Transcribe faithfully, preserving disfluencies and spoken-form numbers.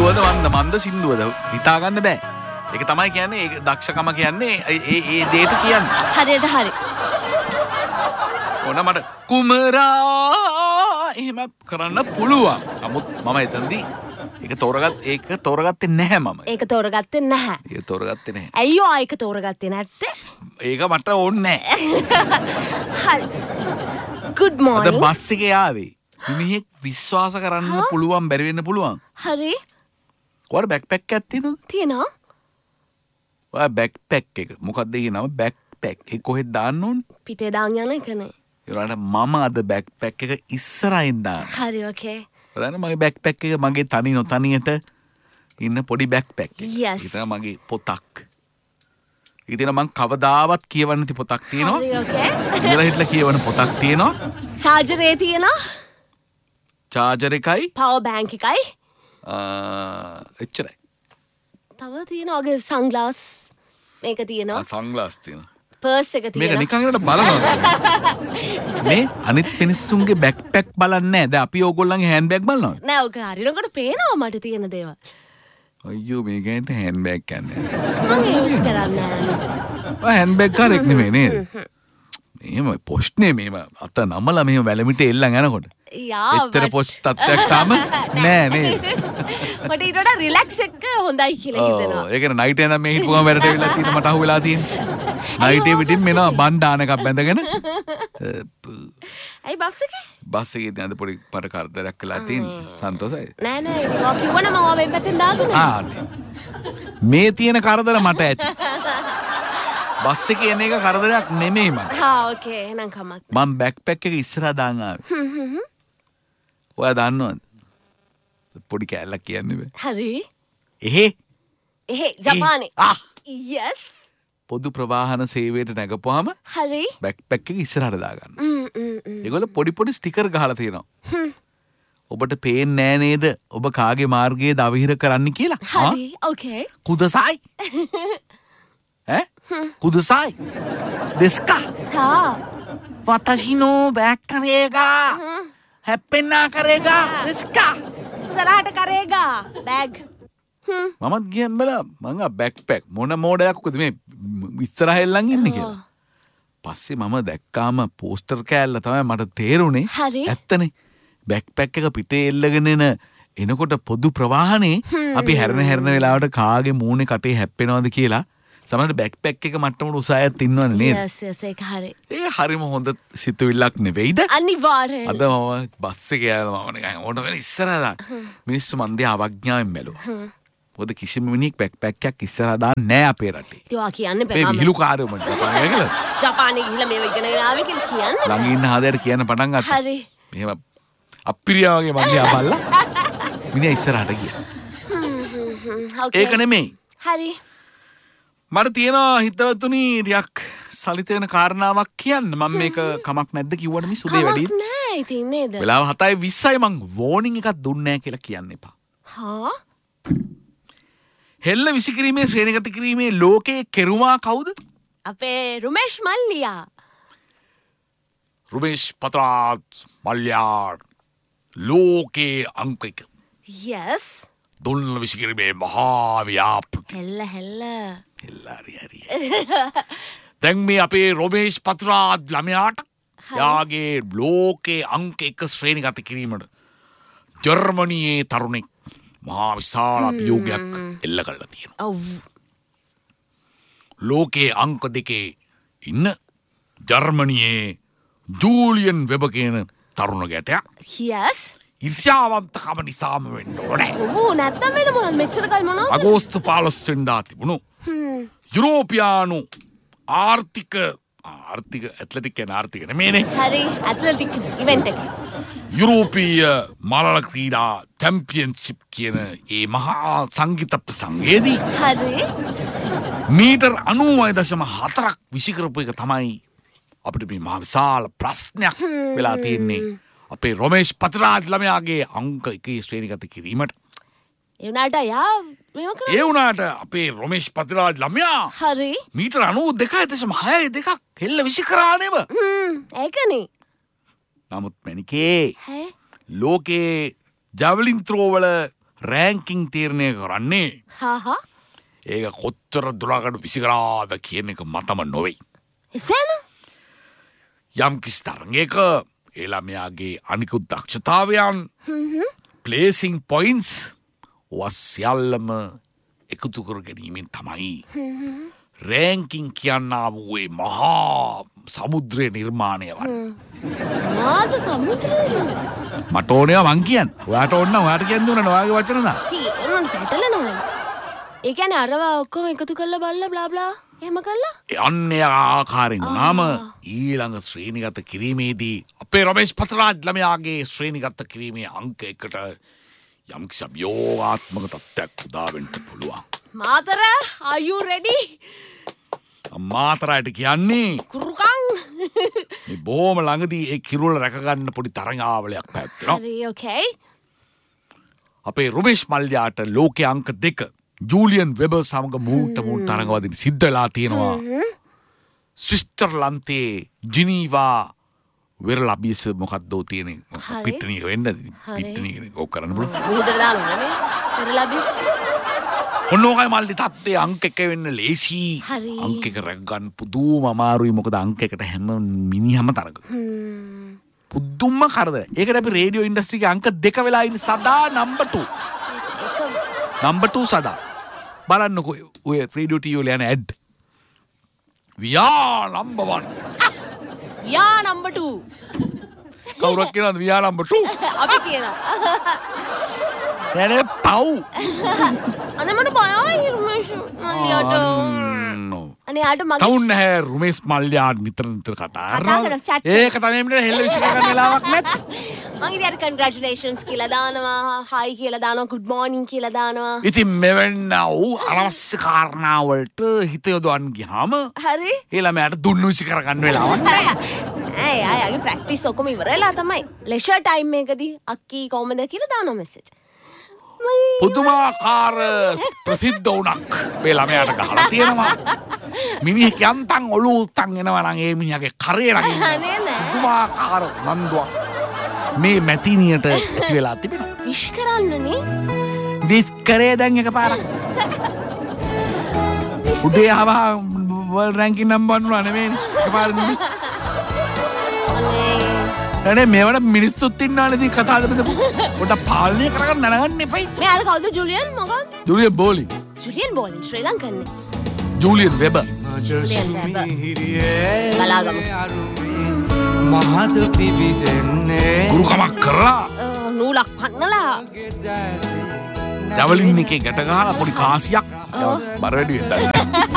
සින්දුවද වන්ද මන්ද සින්දුවද හිතාගන්න බෑ. ඒක තමයි කියන්නේ ඒක දක්ෂකම කියන්නේ ඒ ඒ දේට කියන්නේ. හරියට හරි. ඕන මට කුමරා එහෙම කරන්න පුළුවන්. නමුත් මම එතනදී ඒක තෝරගත් ඒක තෝරගත්තේ නැහැ මම. ඒක තෝරගත්තේ නැහැ. ඒක තෝරගත්තේ නැහැ. අයියෝ ඒක තෝරගත්තේ නැත්තේ? ඒක මට ඕනේ නැහැ. හරි. good morning. අද බස් එකේ ආවේ. මිනිහෙක් විශ්වාස කරන්න පුළුවන් බැරි වෙන්න පුළුවන්. හරි. ඔයාලා බෑක්පැක් එකක් තියෙනවද? තියෙනවා. ඔයා බෑක්පැක් එක මොකක්ද කියනවා බෑක්පැක් ඒක කොහෙද දාන්න ඕනේ? පිටේ දාන් යන එකනේ. ඒරාට මම අද බෑක්පැක් එක ඉස්සරහින් දාන්න. හරි ඕකේ. බලන්න මගේ බෑක්පැක් එක මගේ තනි නොතනියට ඉන්න පොඩි බෑක්පැක් එක. Yes. ඒක තමයි මගේ පොතක්. ඒක තියෙනවා මං කවදාවත් කියවන්න නැති පොතක් තියෙනවා. හරි ඕකේ. ඉඳලා හිටලා කියවන පොතක් තියෙනවා. චාර්ජරේ තියෙනවා. චාර්ජර් එකයි පවර් බැංක් එකයි. ආ එච්චරයි. තව තියෙනවා ඔගේ සන්ග්ලාස් මේක තියෙනවා. සන්ග්ලාස් තියෙනවා. පර්ස් එක මේක තියෙනවා. නිකන් ඉන්නට බලනවා. මේ අනිත් මිනිස්සුන්ගේ බෑක්පැක් බලන්නේ නැහැ. දැන් අපි ඕගොල්ලන්ගේ හෑන්ඩ් බෑග් බලනවා. නෑ ඔක හරිනකොට පේනවා මට තියෙන දේවල්. අයියෝ මේකෙන්ට හෑන්ඩ් බෑග් ගන්න. මම යූස් කරන්නේ නෑ. ඔය හෑන්ඩ් බෑග් කාරෙක් නෙමෙයි නේද? එහෙම පොස්ට් නේ මේව අත නමලා මෙහෙම වැලමිට එල්ලන් යනකොට. යා. එතර පොස්ට් තත්ත්වයක් තාම නෑ නේද? මට ඊට වඩා රිලැක්ස් එක හොඳයි කියලා හිතෙනවා. ඔව් ඒකනේ නයිට් එක නම් මේ හිටපුවම වැඩට වෙලා තියෙන මට අහුවෙලා තියෙන්නේ. නයිට් එක පිටින් මෙනවා බණ්ඩාන එකක් බැඳගෙන ඇයි බස් එකේ? බස් එකේ ඉතින් අද පොඩි පට කරදරයක් වෙලා තියෙන්නේ. සන්තෝසයි. නෑ නෑ ඒක කිව්වනම් මම ඔය පැත්තෙන් දාගෙන. ආ නේ. මේ තියෙන කරදර මට ඇති. බස් එකේ එන එක කරදරයක් නෙමෙයි මට. හා ඕකේ එහෙනම් කමක්. මම බෑක්පැක් එක ඉස්සරහා දාන් ආවේ. ඔයා දන්නවද? පොඩි කෑල්ලක් කියන්නේ බෑ. හරි. එහෙ එහෙ ජපානේ. ආ yes. පොදු ප්‍රවාහන සේවයට නැගපුවාම හරි. බෑක්පැක් එක ඉස්සරහට දාගන්න. ම් ම් ම්. ඒගොල්ලෝ පොඩි පොඩි ස්ටිකර් ගහලා තියෙනවා. ඔබට පේන්නේ නෑ නේද? ඔබ කාගේ මාර්ගයේද අවහිර කරන්න කියලා? හරි. ඕකේ. කුදසයි. ඈ? කුදසයි. දෙස්කා. හා. වතෂි නෝ බෑක් කරේගා. හැප්පෙන්නා කරේගා. දෙස්කා. ඉස්සරහට කරේගා. බෑග්. මමත් ගියන් බලා මං බෑක්පැක් මොන මෝඩයක්ද මේ ඉස්සරහ එල්ලන් ඉන්නේ කියලා. පස්සේ මම දැක්කාම පෝස්ටර් කෑල්ල තමයි මට තේරුනේ. හරි. ඇත්තනේ. බෑක්පැක් එක පිටේ එල්ලගෙන එන එනකොට පොදු ප්‍රවාහනේ අපි හැරෙන හැරෙන වෙලාවට කාගේ මූණේ කටේ හැප්පෙනවද කියලා සමහරවිට බෑක්පැක් එක මට්ටමට උසායත් ඉන්නවනේ නේද? yes yes ඒක හරි. ඒ හරිම හොඳ සිතුවිල්ලක් නෙවෙයිද? අනිවාර්යෙන්. අද මම බස් එකේ යනවා මම නිකන් ඕන වෙන ඉස්සරහා මිනිස්සු මන්දේ අවඥාවෙන් බැලුවා. මොකද කිසිම මිනිහෙක් බෑක්පැක් එකක් ඉස්සරහා දාන්නේ නැහැ අපේ රටේ. ඉතින් ඔයා කියන්න මේ බෑ. විහිළු කාර්යෝ මම ජපානයේ කියලා. ජපානේ ගිහිල්ලා මේව ඉගෙනගෙන ආවේ කියලා කියන්න. ළඟ ඉන්න හදයට කියන්න පටන් ගත්තා. හරි. මෙහෙම අප්පිරියා වගේ මං දිහා බලලා මිනිහා ඉස්සරහට ගියා. ඕකේ. ඒක නෙමෙයි. හරි. මට තියෙනවා හිතවතුනි ටිකක් සලිත වෙන කාරණාවක් කියන්න. මම මේක කමක් නැද්ද කිව්වට මේ සුදේ වැඩි. කමක් නෑ ඉතින් නේද? වෙලාව හතයි විස්සයි මං වෝනින් එකක් දුන්නේ නැහැ කියලා කියන්න එපා. හා? හෙල්ල විසිකිරීමේ ශ්‍රේණිගත කිරීමේ ලෝකයේ කෙරුමා කවුද? අපේ රුමේෂ් මල්ලියා. රුමේෂ් පත්‍රාත් මල්ලියා ලෝකයේ අංක එක. yes. දුන්න විසිකිරීමේ මහා ව්‍යාපෘති. හෙල්ල හෙල්ල. හෙල්ල හරි හරි. දැන් මේ අපේ රුමේෂ් පත්‍රාත් ළමයාට යාගේ ලෝකයේ අංක එක ශ්‍රේණිගත කිරීමට ජර්මනියේ තරුණෙක් මහා විශාල අභියෝගයක් එල්ල කරලා තියෙනවා. ඔව්. ලෝකයේ අංක දෙකේ ඉන්න ජර්මනියේ ජූලියන් වෙබ කියන තරුණ ගැටයක් yes. ඉර්ෂ්‍යාවන්තකම නිසාම වෙන්න ඕනේ. ඔව් නැත්තම් වෙන මොනවද මෙච්චර කල් මොනවද? අගෝස්තු පහළොස් වෙනිදා තිබුණු යුරෝපියානු ආර්ථික ආර්ථික ඇත්ලටික් කියන ආර්ථික නෙමෙයිනේ. හරි ඇත්ලටික් ඉවෙන්ට් එක. යුරෝපීය මලල ක්‍රීඩා චැම්පියන්ෂිප් කියන ඒ මහා සංගීත ප්‍රසංගයේදී හරි. මීටර් අනූවයි දශම හතරක් විසිකරපු එක තමයි අපිට මේ මහා විශාල ප්‍රශ්නයක් වෙලා තියෙන්නේ. අපේ රොමේෂ් පත්‍රාජ් ළමයාගේ අංක එකේ ශ්‍රේණිගත කිරීමට. ඒ වුණාට යා මේව කරා. ඒ වුණාට අපේ රොමේෂ් පත්‍රාජ් ළමයා හරි. මීටර් අනූ දෙකයි දශම හයයි දෙකක් හෙල්ල විසිකරා නේද? හ්ම් ඒකනේ. නමුත් මැනිකේ හැ ලෝකේ ජැවලින් ත්‍රෝ වල රෑන්කින් තීරණය කරන්නේ හා හා ඒක කොච්චර දුරකට විසිකරාද කියන එක මතම නොවෙයි. එසේන යම් කිසි තරගයක ඒ ළමයාගේ අනිකුත් දක්ෂතාවයන් ප්ලේසිං පොයින්ට්ස් වස්යල්ලම එකතු කර ගැනීමෙන් තමයි රෑන්කින් කියන්නා වූයේ මහා සමුද්‍රය නිර්මාණය වන්න. මාද සමුද්‍රය මට ඕනයා මං කියන්න. ඔයාට ඕන නම් ඔයාට කියන්න ඕන ඔයාගේ වචන දා. තීරණ පැටලෙනවා. ඒ කියන්නේ අරවා ඔක්කොම එකතු කරලා බලලා බ්ලා බ්ලා එහෙම කළා. අන්නේ ආකාරයෙන් වුණාම ඊළඟ ශ්‍රේණිගත කිරීමේදී අපේ රමේෂ් පතරාජ් ළමයාගේ ශ්‍රේණිගත කිරීමේ අංක එකට යම්කිසි අභියෝගාත්මක තත්ත්වයක් උදා වෙන්න පුළුවන්. Matara are you ready? මාතරයට කියන්නේ කුරුකන් මේ බොහොම ළඟදී ඒ කිරුවල රැක ගන්න පොඩි තරඟාවලයක් පැවැත්වෙනවා. හරි okay. අපේ රමේෂ් මල්යාට ලෝකයේ අංක දෙක ජූලියන් වෙබර් සමග මූට මූට තරඟවදින සිද්ධ වෙලා තියෙනවා. ස්විට්සර්ලන්තයේ ජිනීවා වෙරළ අභියස මොකක්දෝ තියෙන පිට්ටනියක වෙන්න පිට්ටනියක ඕක කරන්න පුළුවන්. මුහුදට දානවා නේ වෙරළ අභියස. ඔන්නෝකයි මල්ලි තත්ත්වය අංක එක වෙන්න ලේසි. හරි. අංක එක රැක ගන්න පුදුම අමාරුයි. මොකද අංක එකට හැම මිනිහම තරඟ. හ්ම්. පුදුම කරදර. ඒකට අපි රේඩියෝ ඉන්ඩස්ට්‍රි එකේ අංක දෙක වෙලා ඉන්නේ සදා නම්බර් two. නම්බර් two සදා. බලන්නකෝ ඔය රේඩියෝ ටීවී වල යන add. We are number one. යා number two. කවුරක් කියනවද we are number two? අපි කියනවා. එනේ පව්. අනේ මට බයයි රමේෂ් මල්ලියට. අනේ ආට මගේ තවුන් නැහැ රමේෂ් මල්ලියා නිතර නිතර කතා කරනවා. ඒක තමයි මෙන්න හෙල්ල විශ්ව ගන්න වෙලාවක් නැත්. මං ඉතින් අර congratulations කියලා දානවා, hi කියලා දානවා, good morning කියලා දානවා. ඉතින් මෙවන්න වූ අනවශ්‍ය කාරණා වලට හිත යොදවන්න ගියාම හරි. ඒ ළමයාට දුන්නු විසි කර ගන්න වෙලාවක් නැහැ. ඇයි ආයේ ප්‍රැක්ටිස් ඔක්කොම ඉවර වෙලා තමයි. leisure time එකදී අක්කී කොහමද කියලා දානවා message. පුදුමාකාර ප්‍රසිද්ධ වුණක් මේ ළමයාට ගහලා තියෙනවා. මිනිහෙක් යන්තම් ඔලුව උත්තන් එනවා නම් ඒ මිනිහාගේ කරේ රකින්න පුදුමාකාර නන්දුවක් මේ මැතිනියට ඇති වෙලා තිබෙනවා. විශ් කරන්නනේ. විශ් කරේ දැන් එකපාරක්. උදේ ආවා වර්ල්ඩ් රැන්කින් නම්බර් one වුණා නෙමෙයි එකපාරක්. අනේ මේවට මිනිස්සුත් ඉන්නවනේ ඉතින් කතාවද බෙදපු. පොඩ්ඩක් පාලනය කරගන්න දැනගන්න එපයි. මේ අර කවුද ජුලියන් මොකක්ද? ජුලියන් බෝලින්. ජුලියන් බෝලින් ශ්‍රී ලංකන්නේ. ජූලියන් වෙබර්. ජුලියන් වෙබර්. බලාගමු. මහද පිබිදෙන්නේ ගුරුකමක් කරලා නූලක් පන්නලා ජවලින් එකේ ගැට ගහලා පොඩි කාසියක් බර වැඩි වෙද්දා.